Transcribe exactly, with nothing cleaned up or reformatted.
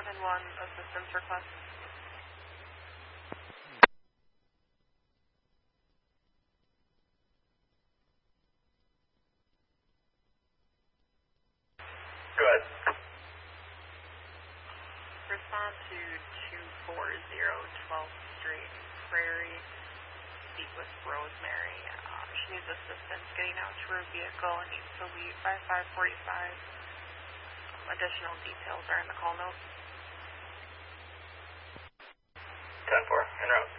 ten one, assistance request. Go ahead. Respond to two forty twelfth Street, Prairie. Speak with Rosemary. Uh, she needs assistance getting out to her vehicle and needs to leave by five forty-five. Um, additional details are in the call note. ten four, en route.